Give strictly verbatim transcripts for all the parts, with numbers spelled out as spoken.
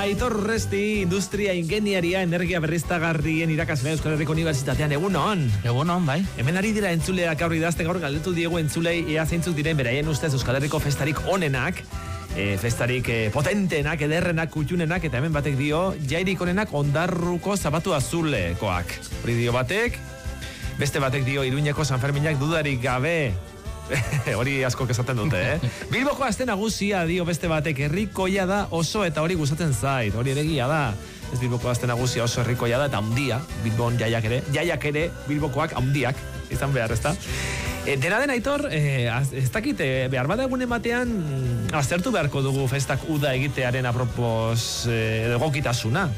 Aitor Urresti, industria ingeniaria energia berriztagarrien irakaslea Euskal Herriko Unibertsitatean. Egunon. Egunon, bai. Hemen ari dira entzuleak gaur idazte, gaur galdetu diegu entzulei ea zeintzuk diren beraien ustez Euskal Herriko festarik onenak, e, festarik e, potentenak, ederrenak, kutxunenak, eta hemen batek dio, jairik onenak Ondarruko zabatu azulekoak. Hori dio batek, beste batek dio Iruñeko Sanferminak dudarik gabe. Hori askok esaten dute, eh? Bilboko aste nagusia dio beste batek, herrikoia da oso eta hori gustatzen zait. Hori ere egia da. Ez Bilboko aste nagusia oso herrikoia da eta handia. Bilbon jaiak ere, jaiak ere Bilbokoak handiak izan behar, ezta? E, dena den Aitor, e, ez dakit, e, behar bada egunen batean aztertu beharko dugu festak uda egitearen apropos e, egokitasuna.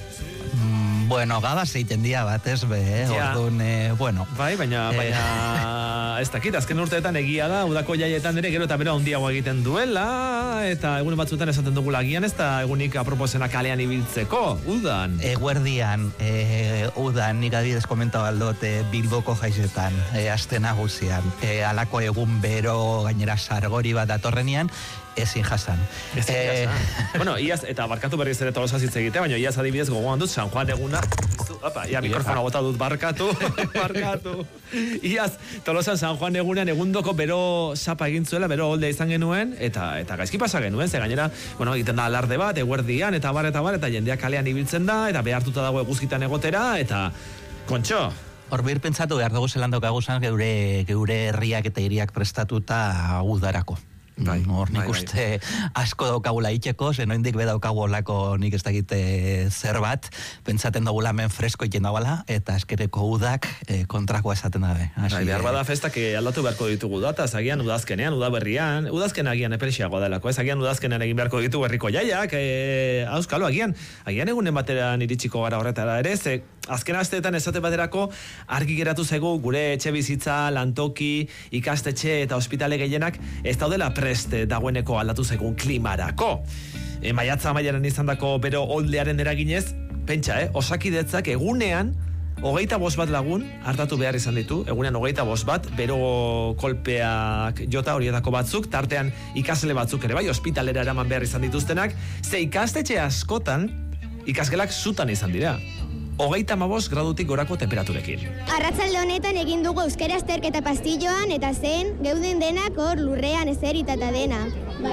Mm, bueno, gaba zeiten dia bat, ez be, eh? Ja. Orduan, eh, bueno. Bai, baina, Eh. baina, ez dakit, azken urteetan egia da, udako jaietan ere gero eta bero handiago egiten duela, eta egunen batzutan esaten dugula agian, ez da egunik aproposena kalean ibiltzeko, udan. Eguerdian, eh, udan, nik adibidez komentau aldot, eh, Bilboko jaizetan, eh, aste nagusian, eh, alako egun bero, gainera sargori bat datorrenian, ezin jasan. Ezin jasan. Bueno, iaz, eta barkatu berriz ere Tolosa hitz egite, baina iaz adibidez gogoan dut San Juan eguna. Opa, ia mikrofona bota dut, barkatu, barkatu. Iaz, Tolosan San Juan egunean egundoko bero sapa egin zuela, bero holdea izan genuen, eta eta gaizki pasa genuen, ze gainera, bueno, egiten da alarde bat, eguerdian, eta bar, eta bar, eta jendeak kalean ibiltzen da, eta behartuta dago eguzkitan egotera, eta kontxo. Horbir pentsatu behar dugu zelan daukagu zan geure, geure herriak eta hiriak prestatuta udarako. Bai, Hor nik bai, uste asko daukagula itxeko, zen oindik be daukagu olako nik ez dakite zer bat, pentsaten dugula hemen fresko iten dagoela, eta eskereko udak e, kontrakoa esaten dabe. Bai, behar bada festak aldatu beharko ditugu data, agian udazkenean, udaberrian, udazken agian epelxiagoa delako, ez agian udazkenean egin beharko ditugu herriko jaiak, e, auskalo, agian, agian egunen bateran iritsiko gara horretara ere, ze azken asteetan esate baterako argi geratu zaigu gure etxe bizitza, lantoki, ikastetxe eta ospitale gehienak ez daudela preste dagoeneko aldatu zaigun klimarako. E, maiatza amaiaren izandako bero oldearen eraginez, pentsa, eh, osakidetzak egunean hogeita bost bat lagun hartatu behar izan ditu, egunean hogeita bost bat, bero kolpeak jota horietako batzuk, tartean ikasle batzuk ere bai, ospitalera eraman behar izan dituztenak, ze ikastetxe askotan ikasgelak zutan izan dira. Hogeita hamabost gradutik gorako temperaturekin. Arratsalde honetan egin dugu euskara azterketa pastilloan eta zen geuden denak hor lurrean ezerita eta dena.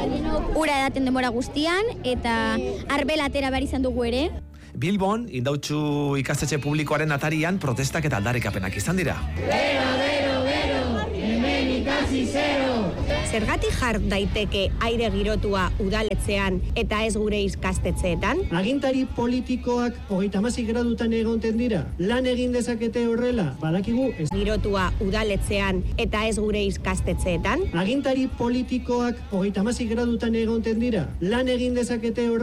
Ura edaten denbora guztian eta arbel atera behar izan dugu ere. Bilbon, indautxu ikastetxe publikoaren atarian protestak eta aldarrikapenak izan dira. Bero, bero, bero, hemen ikasi zero. Zergatik jar daiteke aire girotua udaletzean eta ez gure ikastetxeetan? Agintari politikoak hogeita hamasei gradutan egonten dira. Lan egin dezakete horrela, badakigu ez. Girotua udaletzean eta ez gure ikastetxeetan? Agintari politikoak hogeita hamasei gradutan egonten dira. Lan egin dezakete horrela.